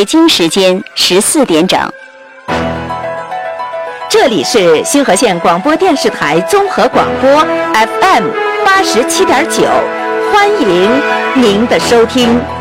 京时间14点整。 这里是新河县广播电视台综合广播 FM87.9，欢迎您的收听。